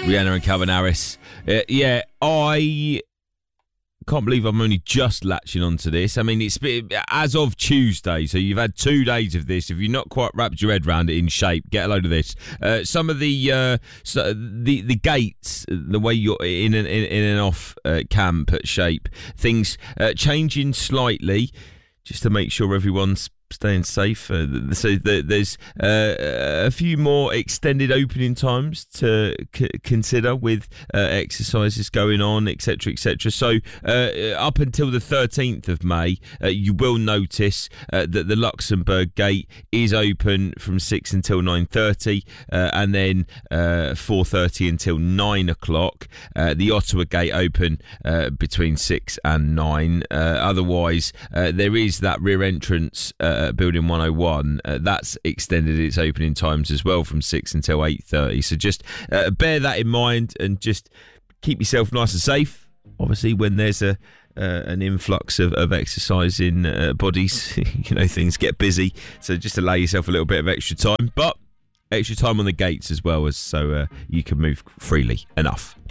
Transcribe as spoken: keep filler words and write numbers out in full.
Rihanna and Calvin Harris. Uh, yeah, I can't believe I'm only just latching onto this. I mean, it's as of Tuesday, so you've had two days of this. If you've not quite wrapped your head around it in shape, get a load of this. Uh, some of the uh, so the the gates, the way you're in and in, in and off uh, camp at Shape, things uh, changing slightly, just to make sure everyone's staying safe. Uh, so there's uh, a few more extended opening times to c- consider with uh, exercises going on, etc, etc. So uh, up until the thirteenth of May, uh, you will notice uh, that the Luxembourg gate is open from six until nine thirty, uh, and then uh, four thirty until nine o'clock. Uh, the Ottawa gate open uh, between six and nine. Uh, otherwise, uh, there is that rear entrance uh, Building one oh one, uh, that's extended its opening times as well from six until eight thirty. So just uh, bear that in mind and just keep yourself nice and safe. Obviously, when there's a uh, an influx of, of exercising uh, bodies, you know, things get busy. So just allow yourself a little bit of extra time, but extra time on the gates as well, as so uh, you can move freely enough.